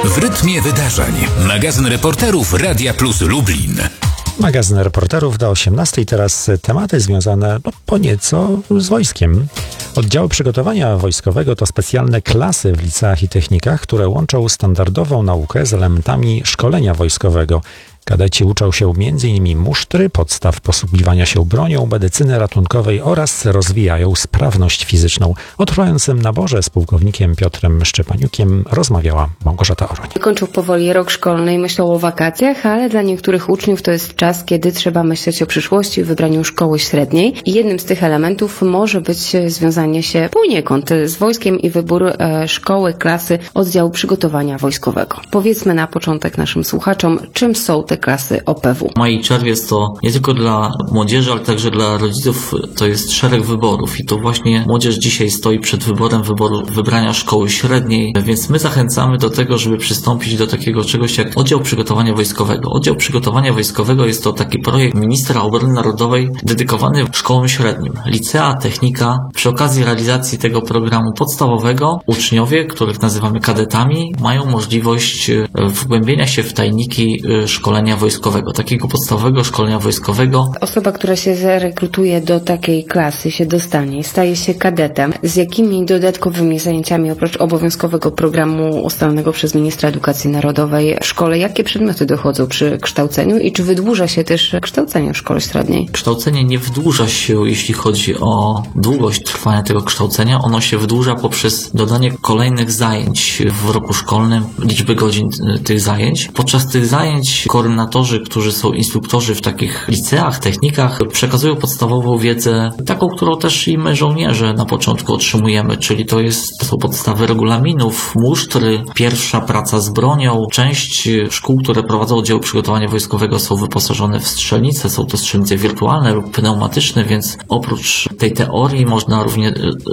W rytmie wydarzeń. Magazyn reporterów Radia Plus Lublin. Magazyn reporterów do 18. Teraz tematy związane po nieco z wojskiem. Oddziały przygotowania wojskowego to specjalne klasy w liceach i technikach, które łączą standardową naukę z elementami szkolenia wojskowego. Kadeci uczą się m.in. musztry, podstaw posługiwania się bronią, medycyny ratunkowej oraz rozwijają sprawność fizyczną. O trwającym naborze z pułkownikiem Piotrem Szczepaniukiem rozmawiała Małgorzata Oroń. Kończą powoli rok szkolny i myślą o wakacjach, ale dla niektórych uczniów to jest czas, kiedy trzeba myśleć o przyszłości, wybraniu szkoły średniej. I jednym z tych elementów może być związanie się poniekąd z wojskiem i wybór szkoły, klasy, oddziału przygotowania wojskowego. Powiedzmy na początek naszym słuchaczom, czym są te klasy OPW. Maj i czerwiec to nie tylko dla młodzieży, ale także dla rodziców to jest szereg wyborów i to właśnie młodzież dzisiaj stoi przed wyborem wybrania szkoły średniej, więc my zachęcamy do tego, żeby przystąpić do takiego czegoś jak oddział przygotowania wojskowego. Oddział przygotowania wojskowego jest to taki projekt ministra obrony narodowej dedykowany szkołom średnim. Licea, technika. Przy okazji realizacji tego programu podstawowego uczniowie, których nazywamy kadetami, mają możliwość wgłębienia się w tajniki szkolenia wojskowego, takiego podstawowego szkolenia wojskowego. Osoba, która się zarekrutuje do takiej klasy, się dostanie, staje się kadetem. Z jakimi dodatkowymi zajęciami oprócz obowiązkowego programu ustalonego przez ministra edukacji narodowej w szkole, jakie przedmioty dochodzą przy kształceniu i czy wydłuża się też kształcenie w szkole średniej? Kształcenie nie wydłuża się, jeśli chodzi o długość trwania tego kształcenia. Ono się wydłuża poprzez dodanie kolejnych zajęć w roku szkolnym, liczby godzin tych zajęć. Podczas tych zajęć koordynatorzy, którzy są instruktorzy w takich liceach, technikach, przekazują podstawową wiedzę, taką, którą też i my żołnierze na początku otrzymujemy, czyli to są podstawy regulaminów, musztry, pierwsza praca z bronią. Część szkół, które prowadzą oddziały przygotowania wojskowego są wyposażone w strzelnice, są to strzelnice wirtualne lub pneumatyczne, więc oprócz tej teorii można również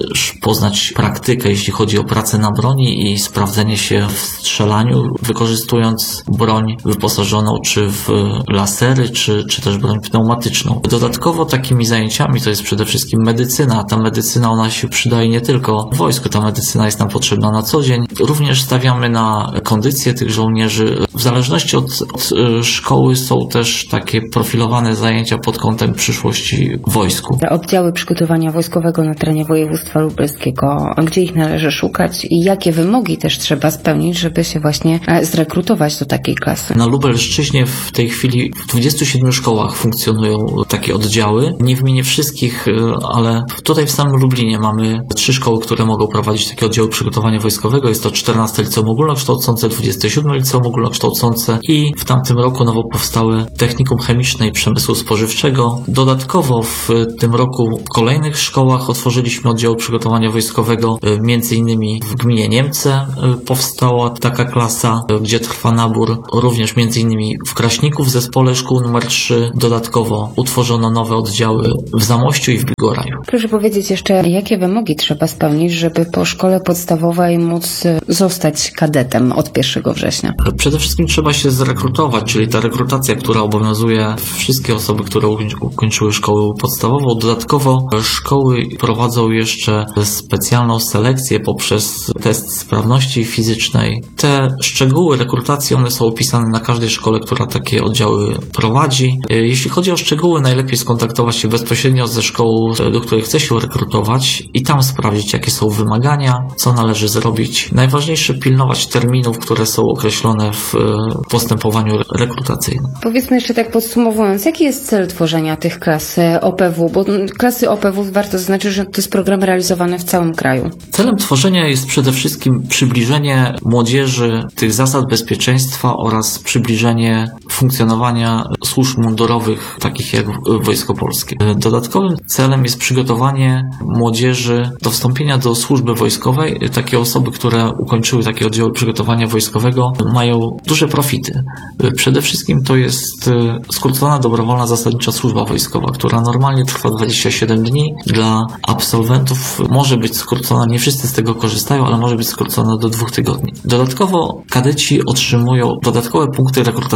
poznać praktykę, jeśli chodzi o pracę na broni i sprawdzenie się w strzelaniu, wykorzystując broń wyposażoną czy w lasery, czy też broń pneumatyczną. Dodatkowo takimi zajęciami to jest przede wszystkim medycyna. Ta medycyna, ona się przydaje nie tylko w wojsku, ta medycyna jest nam potrzebna na co dzień. Również stawiamy na kondycję tych żołnierzy. W zależności od szkoły są też takie profilowane zajęcia pod kątem przyszłości w wojsku. Oddziały przygotowania wojskowego na terenie województwa lubelskiego, gdzie ich należy szukać i jakie wymogi też trzeba spełnić, żeby się właśnie zrekrutować do takiej klasy? Na Lubelszczyźnie w tej chwili w 27 szkołach funkcjonują takie oddziały. Nie wymienię wszystkich, ale tutaj w samym Lublinie mamy 3 szkoły, które mogą prowadzić takie oddziały przygotowania wojskowego. Jest to 14 Liceum Ogólnokształcące, 27 Liceum Ogólnokształcące i w tamtym roku nowo powstały Technikum Chemiczne i Przemysłu Spożywczego. Dodatkowo w tym roku w kolejnych szkołach otworzyliśmy oddziały przygotowania wojskowego. Między innymi w gminie Niemce powstała taka klasa, gdzie trwa nabór. Również między innymi w Kraśniku w zespole szkół nr 3 dodatkowo utworzono nowe oddziały w Zamościu i w Bigoraju. Proszę powiedzieć jeszcze, jakie wymogi trzeba spełnić, żeby po szkole podstawowej móc zostać kadetem od 1 września? Przede wszystkim trzeba się zrekrutować, czyli ta rekrutacja, która obowiązuje wszystkie osoby, które ukończyły szkołę podstawową. Dodatkowo szkoły prowadzą jeszcze specjalną selekcję poprzez test sprawności fizycznej. Te szczegóły rekrutacji, one są opisane na każdej szkole, która takie oddziały prowadzi. Jeśli chodzi o szczegóły, najlepiej skontaktować się bezpośrednio ze szkołą, do której chce się rekrutować i tam sprawdzić, jakie są wymagania, co należy zrobić. Najważniejsze pilnować terminów, które są określone w postępowaniu rekrutacyjnym. Powiedzmy jeszcze tak podsumowując, jaki jest cel tworzenia tych klas OPW? Bo klasy OPW warto zaznaczyć, że to jest program realizowany w całym kraju. Celem tworzenia jest przede wszystkim przybliżenie młodzieży tych zasad bezpieczeństwa oraz przybliżenie funkcjonowania służb mundurowych, takich jak Wojsko Polskie. Dodatkowym celem jest przygotowanie młodzieży do wstąpienia do służby wojskowej. Takie osoby, które ukończyły takie oddziały przygotowania wojskowego, mają duże profity. Przede wszystkim to jest skrócona dobrowolna zasadnicza służba wojskowa, która normalnie trwa 27 dni. Dla absolwentów może być skrócona, nie wszyscy z tego korzystają, ale może być skrócona do 2 tygodni. Dodatkowo kadeci otrzymują dodatkowe punkty rekrutacyjne, a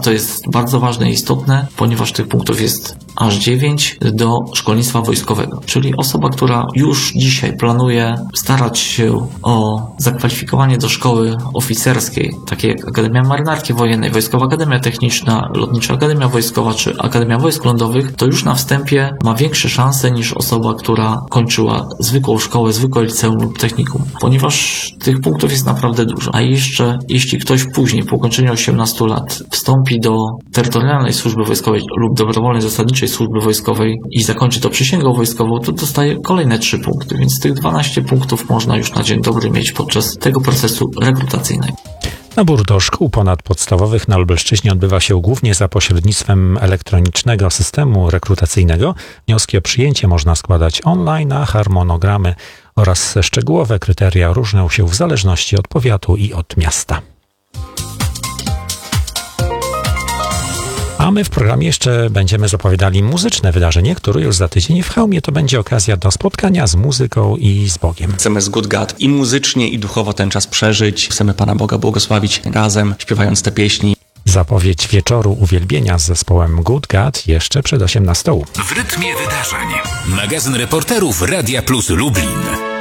to jest bardzo ważne i istotne, ponieważ tych punktów jest aż 9 do szkolnictwa wojskowego. Czyli osoba, która już dzisiaj planuje starać się o zakwalifikowanie do szkoły oficerskiej, takiej jak Akademia Marynarki Wojennej, Wojskowa Akademia Techniczna, Lotnicza Akademia Wojskowa czy Akademia Wojsk Lądowych, to już na wstępie ma większe szanse niż osoba, która kończyła zwykłą szkołę, zwykłe liceum lub technikum, ponieważ tych punktów jest naprawdę dużo. A jeszcze jeśli ktoś później, po ukończeniu 18 lat, wstąpi do terytorialnej służby wojskowej lub dobrowolnej zasadniczej służby wojskowej i zakończy to przysięgą wojskową, to dostaje kolejne 3 punkty, więc tych 12 punktów można już na dzień dobry mieć podczas tego procesu rekrutacyjnego. Nabór do szkół ponadpodstawowych na Lubelszczyźnie odbywa się głównie za pośrednictwem elektronicznego systemu rekrutacyjnego. Wnioski o przyjęcie można składać online, a harmonogramy oraz szczegółowe kryteria różnią się w zależności od powiatu i od miasta. A my w programie jeszcze będziemy zapowiadali muzyczne wydarzenie, które już za tydzień w Chełmie to będzie okazja do spotkania z muzyką i z Bogiem. Chcemy z Good God i muzycznie, i duchowo ten czas przeżyć. Chcemy Pana Boga błogosławić razem, śpiewając te pieśni. Zapowiedź wieczoru uwielbienia z zespołem Good God jeszcze przed 18. W rytmie wydarzeń. Magazyn reporterów Radia Plus Lublin.